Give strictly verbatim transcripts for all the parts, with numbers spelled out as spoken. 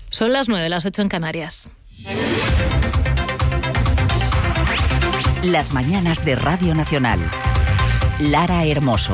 Son las nueve, las ocho en Canarias. Las mañanas de Radio Nacional. Lara Hermoso.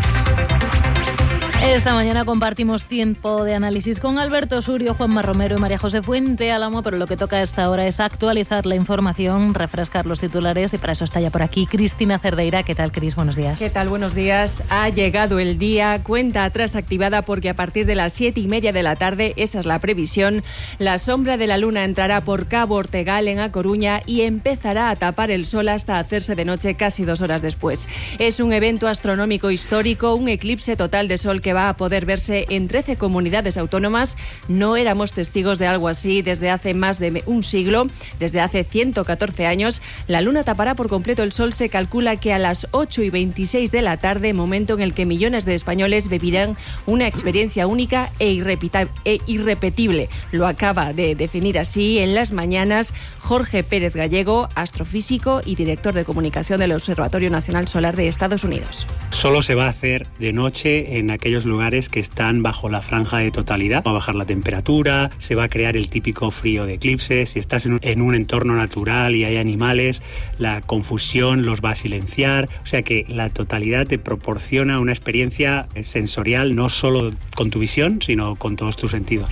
Esta mañana compartimos tiempo de análisis con Alberto Surio, Juanma Romero y María José Fuente Álamo, pero lo que toca a esta hora es actualizar la información, refrescar los titulares, y para eso está ya por aquí Cristina Cerdeira. ¿Qué tal, Cris? Buenos días. ¿Qué tal? Buenos días. Ha llegado el día, cuenta atrás activada, porque a partir de las siete y media de la tarde, esa es la previsión, la sombra de la luna entrará por Cabo Ortegal en A Coruña y empezará a tapar el sol hasta hacerse de noche casi dos horas después. Es un evento astronómico histórico, un eclipse total de sol que va a poder verse en trece comunidades autónomas. No éramos testigos de algo así desde hace más de un siglo, desde hace ciento catorce años. La luna tapará por completo el sol. Se calcula que a las ocho y veintiséis de la tarde, momento en el que millones de españoles vivirán una experiencia única e, irrepita- e irrepetible. Lo acaba de definir así en las mañanas Jorge Pérez Gallego, astrofísico y director de comunicación del Observatorio Nacional Solar de Estados Unidos. Solo se va a hacer de noche en aquellos lugares que están bajo la franja de totalidad. Va a bajar la temperatura, se va a crear el típico frío de eclipse. Si estás en un, en un entorno natural y hay animales, la confusión los va a silenciar. O sea que la totalidad te proporciona una experiencia sensorial, no solo con tu visión, sino con todos tus sentidos.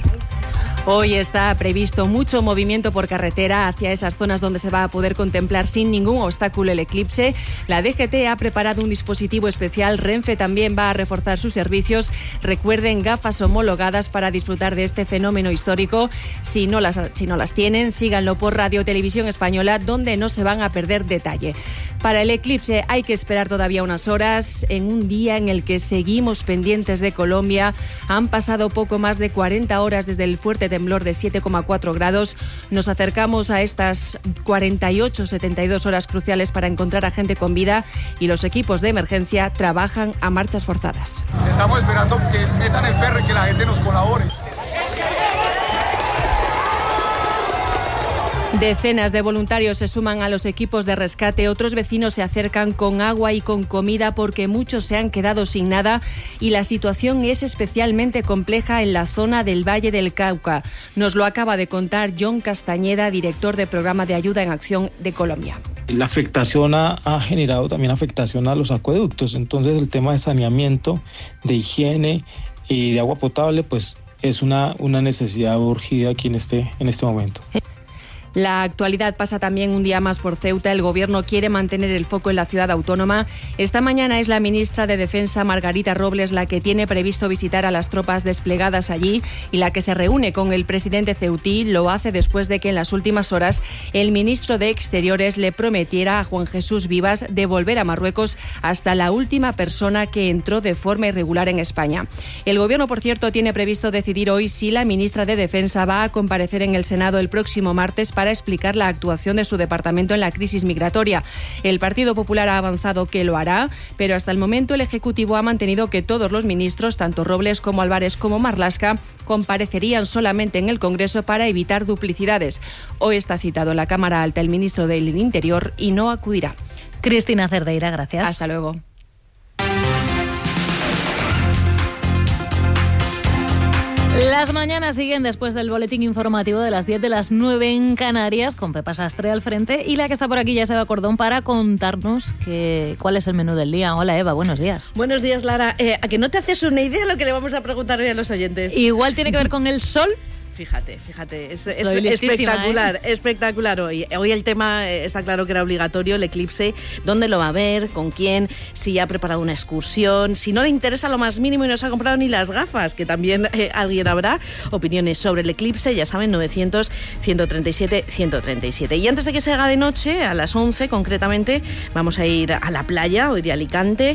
Hoy está previsto mucho movimiento por carretera hacia esas zonas donde se va a poder contemplar sin ningún obstáculo el eclipse. La D G T ha preparado un dispositivo especial. Renfe también va a reforzar sus servicios. Recuerden, gafas homologadas para disfrutar de este fenómeno histórico. Si no las, si no las tienen, síganlo por Radio Televisión Española, donde no se van a perder detalle. Para el eclipse hay que esperar todavía unas horas, en un día en el que seguimos pendientes de Colombia. Han pasado poco más de cuarenta horas desde el fuerte temblor de siete coma cuatro grados. Nos acercamos a estas cuarenta y ocho, setenta y dos horas cruciales para encontrar a gente con vida, y los equipos de emergencia trabajan a marchas forzadas. Estamos esperando que metan el perro y que la gente nos colabore. Decenas de voluntarios se suman a los equipos de rescate. Otros vecinos se acercan con agua y con comida porque muchos se han quedado sin nada, y la situación es especialmente compleja en la zona del Valle del Cauca. Nos lo acaba de contar John Castañeda, director de Programa de Ayuda en Acción de Colombia. La afectación ha, ha generado también afectación a los acueductos. Entonces el tema de saneamiento, de higiene y de agua potable, pues es una, una necesidad urgida aquí en este, en este momento. La actualidad pasa también un día más por Ceuta. El Gobierno quiere mantener el foco en la ciudad autónoma. Esta mañana es la ministra de Defensa, Margarita Robles, la que tiene previsto visitar a las tropas desplegadas allí y la que se reúne con el presidente ceutí. Lo hace después de que en las últimas horas el ministro de Exteriores le prometiera a Juan Jesús Vivas devolver a Marruecos hasta la última persona que entró de forma irregular en España. El Gobierno, por cierto, tiene previsto decidir hoy si la ministra de Defensa va a comparecer en el Senado el próximo martes para explicar la actuación de su departamento en la crisis migratoria. El Partido Popular ha avanzado que lo hará, pero hasta el momento el Ejecutivo ha mantenido que todos los ministros, tanto Robles como Álvarez como Marlaska, comparecerían solamente en el Congreso para evitar duplicidades. Hoy está citado en la Cámara Alta el ministro del Interior y no acudirá. Cristina Cerdeira, gracias. Hasta luego. Las mañanas siguen después del boletín informativo de las diez, de las nueve en Canarias, con Pepa Sastre al frente, y la que está por aquí ya es Eva Cordón para contarnos que, cuál es el menú del día. Hola, Eva, buenos días. Buenos días, Lara. Eh, ¿A que no te haces una idea de lo que le vamos a preguntar hoy a los oyentes? Igual tiene que ver con el sol. Fíjate, fíjate, es, es espectacular, ¿eh? espectacular hoy. Hoy el tema está claro que era obligatorio, el eclipse, dónde lo va a ver, con quién, si ya ha preparado una excursión, si no le interesa lo más mínimo y no se ha comprado ni las gafas, que también eh, alguien habrá. Opiniones sobre el eclipse, ya saben, novecientos, ciento treinta y siete, ciento treinta y siete. Y antes de que se haga de noche, a las once concretamente, vamos a ir a la playa, hoy de Alicante.